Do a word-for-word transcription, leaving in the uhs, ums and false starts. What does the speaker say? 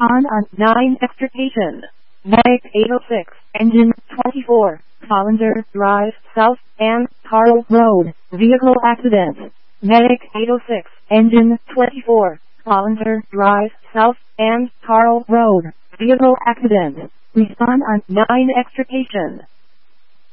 Respond on nine extrication. Medic eight oh six, engine twenty-four, Hollinger Drive South and Carl Road, vehicle accident. Medic eight oh six, engine twenty-four, Hollinger Drive South and Carl Road, vehicle accident. Respond on nine extrication.